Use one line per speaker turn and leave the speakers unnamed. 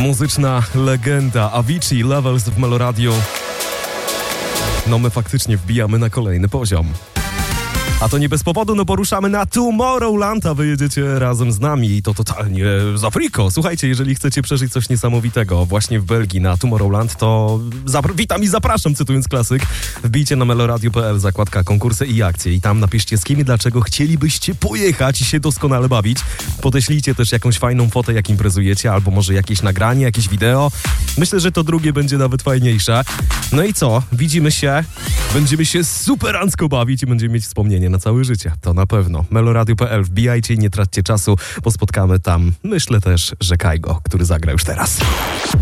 Muzyczna legenda Avicii, Levels w Meloradio. No my faktycznie wbijamy na kolejny poziom. A to nie bez powodu, no poruszamy na Tomorrowland, a wy jedziecie razem z nami i to totalnie z Afriko. Słuchajcie, jeżeli chcecie przeżyć coś niesamowitego właśnie w Belgii na Tomorrowland, to witam i zapraszam, cytując klasyk. Wbijcie na meloradio.pl, zakładka konkursy i akcje i tam napiszcie z kim i dlaczego chcielibyście pojechać i się doskonale bawić. Podeślijcie też jakąś fajną fotę, jak imprezujecie, albo może jakieś nagranie, jakieś wideo. Myślę, że to drugie będzie nawet fajniejsze. No i co? Widzimy się, będziemy się superancko bawić i będziemy mieć wspomnienie na całe życie. To na pewno. meloradio.pl, wbijajcie i nie traćcie czasu, bo spotkamy tam, myślę też, że Kajgo, który zagra już teraz.